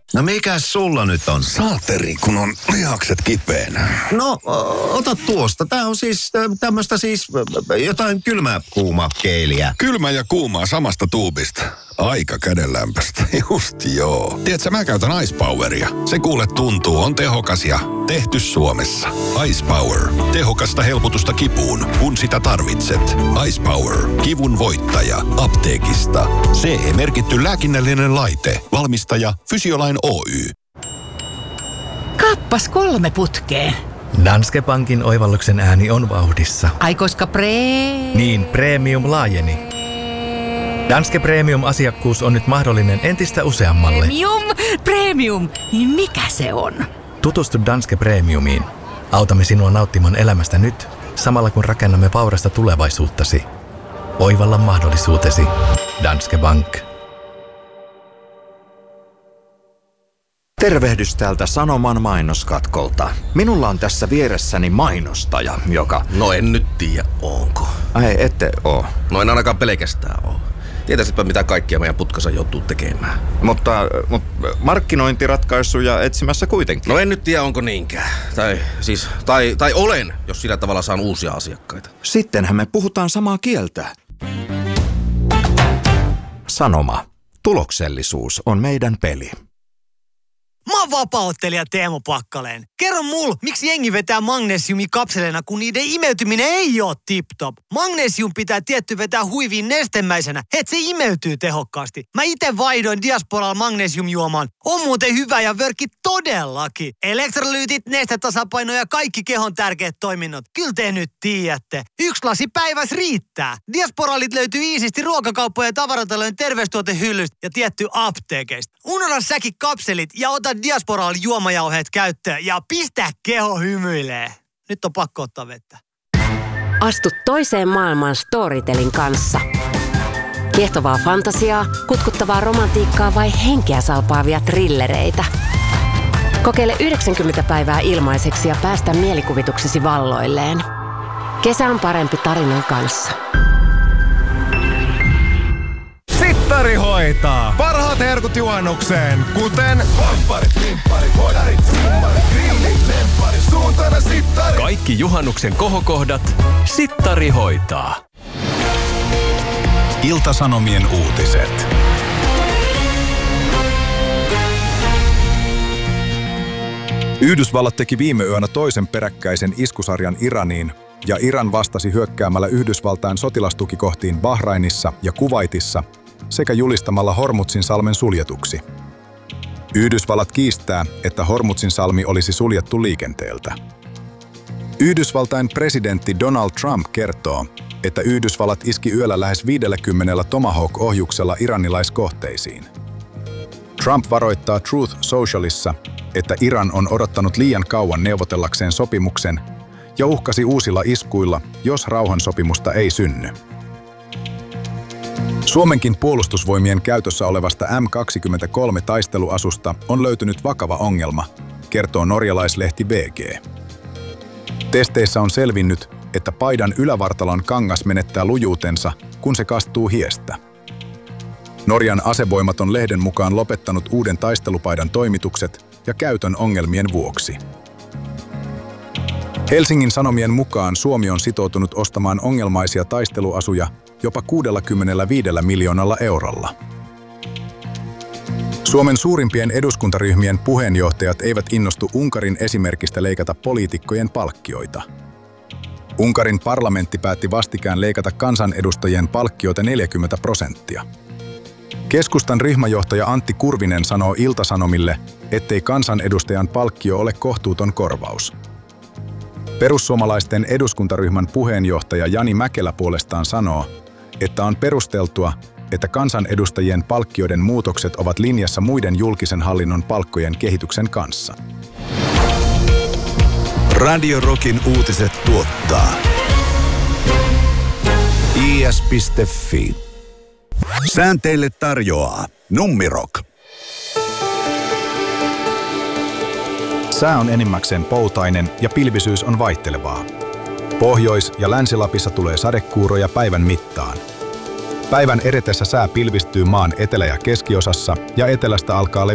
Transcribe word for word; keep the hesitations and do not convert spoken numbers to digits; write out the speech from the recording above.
No mikäs sulla nyt on? Saateri, kun on lihakset kipeänä. No, o- ota tuosta. Tää on siis tämmöstä siis ö, jotain kylmää kuuma keiliä. Kylmä ja kuumaa samasta tuubista. Aika kädenlämpöstä. Just joo. Tiedätkö, mä käytän Ice Poweria. Se kuule tuntuu, on tehokas ja tehty Suomessa. Ice Power. Tehokasta helpotusta kipuun, kun sitä tarvitset. Ice Power. Kivun voittaja. Apteekista. C E-merkitty lääkinnällinen laite. Valmistaja Fysiolain Oy. Kappas kolme putkeen. Danske Bankin oivalluksen ääni on vauhdissa. Ai koska pre... Niin, premium laajeni. Danske Premium-asiakkuus on nyt mahdollinen entistä useammalle. Premium, premium. Niin mikä se on? Tutustu Danske Premiumiin. Autamme sinua nauttimaan elämästä nyt, samalla kun rakennamme vaurasta tulevaisuuttasi. Oivalla mahdollisuutesi. Danske Bank. Tervehdys täältä Sanoman mainoskatkolta. Minulla on tässä vieressäni mainostaja, joka... No en nyt tiedä, onko. Ai, ette oo. No en ainakaan pelkästään oo. Tietäisitpä mitä kaikkia meidän putkassa joutuu tekemään. Mutta, mutta markkinointiratkaisuja etsimässä kuitenkin. No en nyt tiedä, onko niinkään. Tai siis, tai, tai olen, jos sillä tavalla saan uusia asiakkaita. Sittenhän me puhutaan samaa kieltä. Sanoma. Tuloksellisuus on meidän peli. Mä oon vapaa-ottelija Teemu Pakkaleen. Kerro mul, miksi jengi vetää magnesiumikapseleina, kun niiden imeytyminen ei oo tip-top. Magnesium pitää tietty vetää huiviin nestemäisenä, et se imeytyy tehokkaasti. Mä ite vaihdoin Diasporalla magnesiumjuomaan. On muuten hyvä ja vörkki todellakin. Elektrolyytit, nestetasapaino ja kaikki kehon tärkeät toiminnot. Kyllä te nyt tiedätte. Yksi lasi päiväs riittää. Diasporalit löytyy iisisti ruokakauppojen ja tavaratalojen terveystuotehyllystä ja tietty apteekeista. Unohda säkin kapselit ja ota Diasporal juomajauheet käyttöön ja pistä keho hymyilee. Nyt on pakko ottaa vettä. Astu toiseen maailmaan Storytelin kanssa. Kiehtovaa fantasiaa, kutkuttavaa romantiikkaa vai henkeä salpaavia trillereitä. Kokeile yhdeksänkymmentä päivää ilmaiseksi ja päästä mielikuvituksesi valloilleen. Kesä on parempi tarinan kanssa. Sittari hoitaa. Parhaat herkut juhannukseen, kuten vampparit, limpparit, hodarit, simmarit, grillit, lempparit, suuntana sittari. Kaikki juhannuksen kohokohdat Sittari hoitaa. Ilta-Sanomien uutiset. Yhdysvallat teki viime yönä toisen peräkkäisen iskusarjan Iraniin, ja Iran vastasi hyökkäämällä Yhdysvaltain sotilastukikohtiin Bahrainissa ja Kuwaitissa sekä julistamalla Hormuzin salmen suljetuksi. Yhdysvallat kiistää, että Hormuzin salmi olisi suljettu liikenteeltä. Yhdysvaltain presidentti Donald Trump kertoo, että Yhdysvallat iski yöllä lähes viidelläkymmenellä Tomahawk-ohjuksella iranilaiskohteisiin. Trump varoittaa Truth Socialissa, että Iran on odottanut liian kauan neuvotellakseen sopimuksen ja uhkasi uusilla iskuilla, jos rauhansopimusta ei synny. Suomenkin puolustusvoimien käytössä olevasta M kaksikymmentäkolme taisteluasusta on löytynyt vakava ongelma, kertoo norjalaislehti B G. Testeissä on selvinnyt, että paidan ylävartalon kangas menettää lujuutensa, kun se kastuu hiestä. Norjan asevoimat on lehden mukaan lopettanut uuden taistelupaidan toimitukset ja käytön ongelmien vuoksi. Helsingin Sanomien mukaan Suomi on sitoutunut ostamaan ongelmaisia taisteluasuja jopa kuusikymmentäviisi miljoonalla eurolla. Suomen suurimpien eduskuntaryhmien puheenjohtajat eivät innostu Unkarin esimerkistä leikata poliitikkojen palkkioita. Unkarin parlamentti päätti vastikään leikata kansanedustajien palkkioita neljäkymmentä prosenttia. Keskustan ryhmäjohtaja Antti Kurvinen sanoo Ilta-Sanomille, ettei kansanedustajan palkkio ole kohtuuton korvaus. Perussuomalaisten eduskuntaryhmän puheenjohtaja Jani Mäkelä puolestaan sanoo, että on perusteltua, että kansanedustajien palkkioiden muutokset ovat linjassa muiden julkisen hallinnon palkkojen kehityksen kanssa. Radio Rockin uutiset tuottaa I S piste F I. Sään teille tarjoaa Nummirock. Sää on enimmäkseen poutainen ja pilvisyys on vaihtelevaa. Pohjois- ja Länsi-Lapissa tulee sadekuuroja päivän mittaan. Päivän edetessä sää pilvistyy maan etelä- ja keskiosassa ja etelästä alkaa